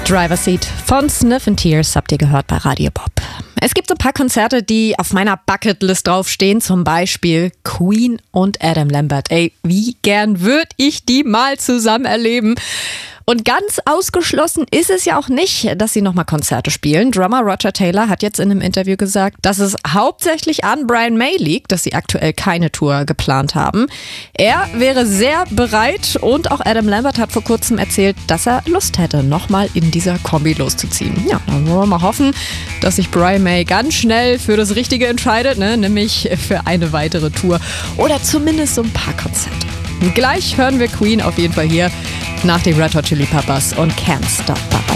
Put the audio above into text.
Driver's Seat von Sniff & Tears habt ihr gehört bei Radio Pop. Es gibt so ein paar Konzerte, die auf meiner Bucketlist draufstehen, zum Beispiel Queen und Adam Lambert. Ey, wie gern würde ich die mal zusammen erleben? Und ganz ausgeschlossen ist es ja auch nicht, dass sie nochmal Konzerte spielen. Drummer Roger Taylor hat jetzt in einem Interview gesagt, dass es hauptsächlich an Brian May liegt, dass sie aktuell keine Tour geplant haben. Er wäre sehr bereit und auch Adam Lambert hat vor kurzem erzählt, dass er Lust hätte, nochmal in dieser Kombi loszuziehen. Ja, dann wollen wir mal hoffen, dass sich Brian May ganz schnell für das Richtige entscheidet, nämlich für eine weitere Tour oder zumindest so ein paar Konzerte. Gleich hören wir Queen auf jeden Fall hier nach den Red Hot Chili Peppers und Can't Stop.